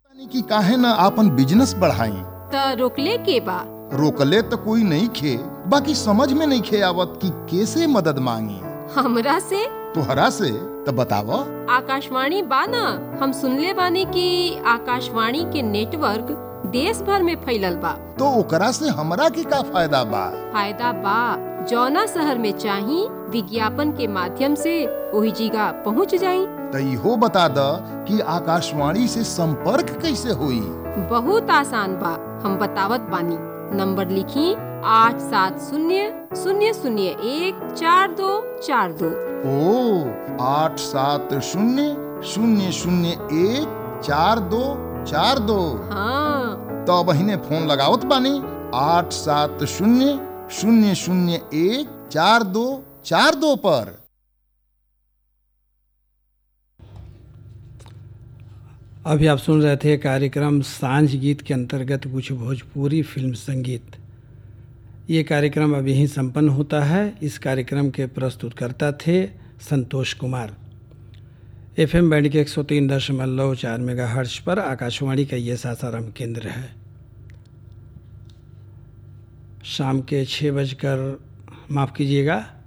यानी कि काहे न आपन बिजनेस बढ़ाई। त रोकले के बा? रोकले तो कोई नहीं खे, बाकी समझ में नहीं खे आवत कि कैसे मदद मांगी। हमरा से? तोहरा से तो बताव। आकाशवाणी बा ना, हम सुनले बानी कि आकाशवाणी के नेटवर्क देश भर में फैलल बा। तो ओकरा से हमरा के का फायदा बा? फायदा बा, जौना शहर में चाही विज्ञापन के माध्यम से वही जगह पहुँच जाई। तो इहो बता द कि आकाशवाणी से संपर्क कैसे हुई? बहुत आसान बा, हम बतावत बानी। नंबर लिखी 8700014242। ओ 8700014242। हाँ, तो बहिने फोन लगावत बानी 8700014242 पर। अभी आप सुन रहे थे कार्यक्रम सांझ गीत के अंतर्गत कुछ भोजपुरी फिल्म संगीत। ये कार्यक्रम अब यहीं संपन्न होता है। इस कार्यक्रम के प्रस्तुतकर्ता थे संतोष कुमार। FM बैंड के 103.4 मेगाहर्ट्ज पर आकाशवाणी का ये सासाराम केंद्र है। शाम के 6 बजकर माफ़ कीजिएगा